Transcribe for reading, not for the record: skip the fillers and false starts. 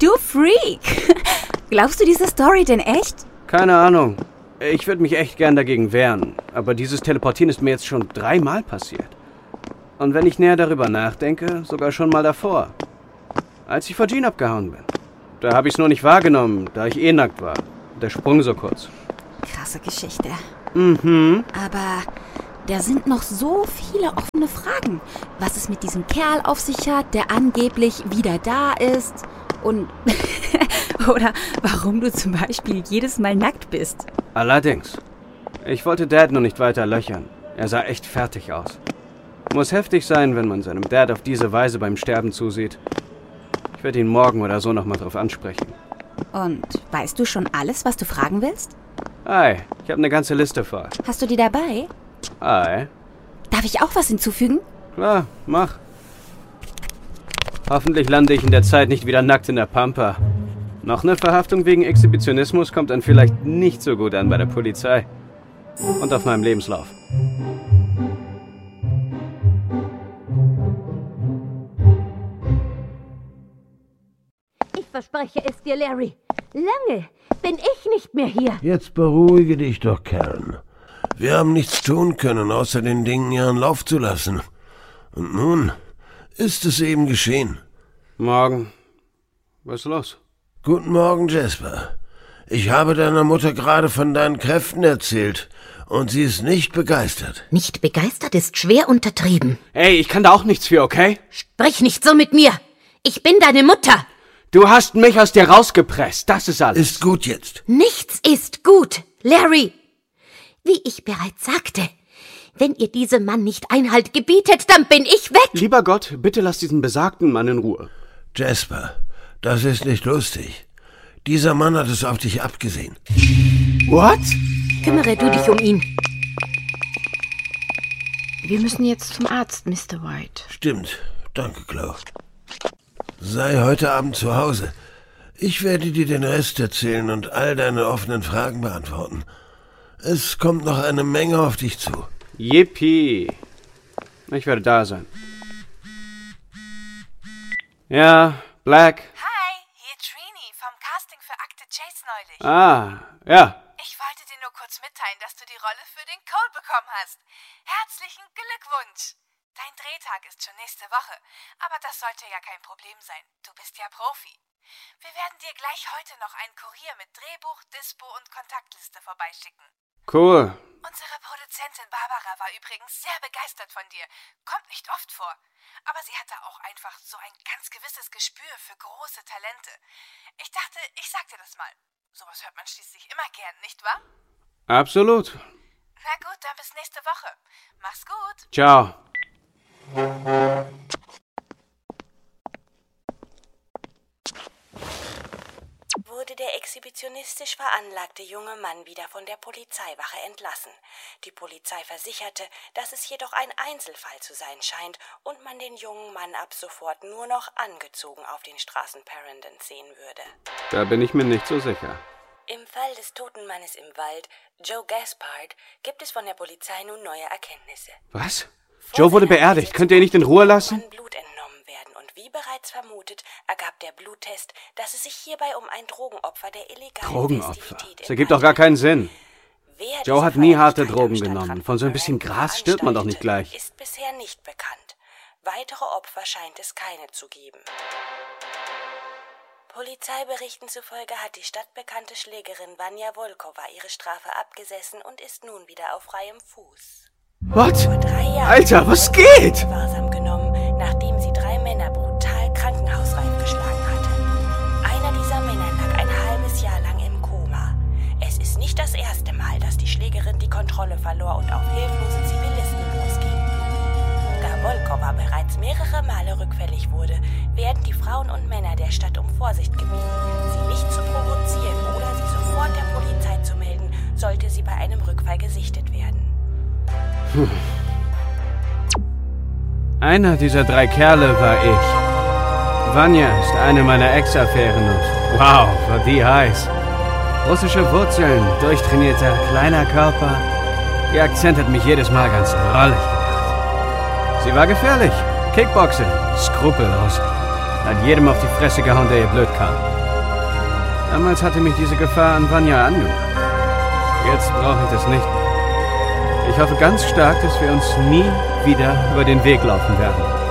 Du Freak! Glaubst du diese Story denn echt? Keine Ahnung. Ich würde mich echt gern dagegen wehren. Aber dieses Teleportieren ist mir jetzt schon 3-mal passiert. Und wenn ich näher darüber nachdenke, sogar schon mal davor. Als ich vor Jean abgehauen bin. Da habe ich es nur nicht wahrgenommen, da ich nackt war. Der Sprung so kurz. Krasse Geschichte. Mhm. Aber da sind noch so viele offene Fragen. Was es mit diesem Kerl auf sich hat, der angeblich wieder da ist. Und oder warum du zum Beispiel jedes Mal nackt bist. Allerdings. Ich wollte Dad nur nicht weiter löchern. Er sah echt fertig aus. Muss heftig sein, wenn man seinem Dad auf diese Weise beim Sterben zusieht. Ich werde ihn morgen oder so nochmal drauf ansprechen. Und weißt du schon alles, was du fragen willst? Ei, ich habe eine ganze Liste voll. Hast du die dabei? Ei. Darf ich auch was hinzufügen? Klar, mach. Hoffentlich lande ich in der Zeit nicht wieder nackt in der Pampa. Noch eine Verhaftung wegen Exhibitionismus kommt dann vielleicht nicht so gut an bei der Polizei. Und auf meinem Lebenslauf. Ich verspreche es dir, Larry. Lange bin ich nicht mehr hier. Jetzt beruhige dich doch, Karen. Wir haben nichts tun können, außer den Dingen ihren Lauf zu lassen. Und nun ist es eben geschehen. Morgen. Was ist los? Guten Morgen, Jasper. Ich habe deiner Mutter gerade von deinen Kräften erzählt und sie ist nicht begeistert. Nicht begeistert ist schwer untertrieben. Ey, ich kann da auch nichts für, okay? Sprich nicht so mit mir. Ich bin deine Mutter. Du hast mich aus dir rausgepresst, das ist alles. Ist gut jetzt. Nichts ist gut, Larry. Wie ich bereits sagte, wenn ihr diesem Mann nicht Einhalt gebietet, dann bin ich weg. Lieber Gott, bitte lass diesen besagten Mann in Ruhe. Jasper, das ist nicht lustig. Dieser Mann hat es auf dich abgesehen. What? Kümmere du dich um ihn. Wir müssen jetzt zum Arzt, Mr. White. Stimmt. Danke, Chloe. Sei heute Abend zu Hause. Ich werde dir den Rest erzählen und all deine offenen Fragen beantworten. Es kommt noch eine Menge auf dich zu. Yippie. Ich werde da sein. Ja, Black. Hi, hier Trini vom Casting für Akte Chase neulich. Ja. Ich wollte dir nur kurz mitteilen, dass du die Rolle für den Cole bekommen hast. Herzlichen Glückwunsch. Dein Drehtag ist schon nächste Woche, aber das sollte ja kein Problem sein. Du bist ja Profi. Wir werden dir gleich heute noch einen Kurier mit Drehbuch, Dispo und Kontaktliste vorbeischicken. Cool. Unsere Produzentin Barbara war übrigens sehr begeistert von dir. Kommt nicht oft vor. Aber sie hatte auch einfach so ein ganz gewisses Gespür für große Talente. Ich dachte, ich sag dir das mal. Sowas hört man schließlich immer gern, nicht wahr? Absolut. Na gut, dann bis nächste Woche. Mach's gut. Ciao. Wurde der exhibitionistisch veranlagte junge Mann wieder von der Polizeiwache entlassen. Die Polizei versicherte, dass es jedoch ein Einzelfall zu sein scheint und man den jungen Mann ab sofort nur noch angezogen auf den Straßen Parendon sehen würde. Da bin ich mir nicht so sicher. Im Fall des toten Mannes im Wald, Joe Gaspard, gibt es von der Polizei nun neue Erkenntnisse. Was? Joe wurde beerdigt. Könnt ihr ihn nicht in Ruhe lassen? Blut entnommen werden und wie bereits vermutet, ergab der Bluttest, dass es sich hierbei um ein Drogenopfer der illegalen Drogenopfer? Festivität Das ergibt doch gar keinen Sinn. Wer Joe hat diese nie harte Veranstaltung Drogen am genommen. Stadtrand Von so ein bisschen Gras stirbt man doch nicht gleich. Ist bisher nicht bekannt. Weitere Opfer scheint es keine zu geben. Polizeiberichten zufolge hat die stadtbekannte Schlägerin Vanja Volkova ihre Strafe abgesessen und ist nun wieder auf freiem Fuß. What? Vor 3 Jahren Alter, was wurde geht? sie in Gewahrsam genommen, nachdem sie 3 Männer brutal krankenhausreif geschlagen hatte. Einer dieser Männer lag ein halbes Jahr lang im Koma. Es ist nicht das erste Mal, dass die Schlägerin die Kontrolle verlor und auf hilflose Zivilisten losging. Da Volkova bereits mehrere Male rückfällig wurde, werden die Frauen und Männer der Stadt um Vorsicht gebeten, sie nicht zu provozieren oder sie sofort der Polizei zu melden, sollte sie bei einem Rückfall gesichtet werden. Einer dieser 3 Kerle war ich. Vanja ist eine meiner Ex-Affären und wow, war die heiß. Russische Wurzeln, durchtrainierter, kleiner Körper. Ihr Akzent hat mich jedes Mal ganz drollig gemacht. Sie war gefährlich. Kickboxer, skrupellos. Hat jedem auf die Fresse gehauen, der ihr blöd kam. Damals hatte mich diese Gefahr an Vanya angemacht. Jetzt brauche ich das nicht mehr. Ich hoffe ganz stark, dass wir uns nie wieder über den Weg laufen werden.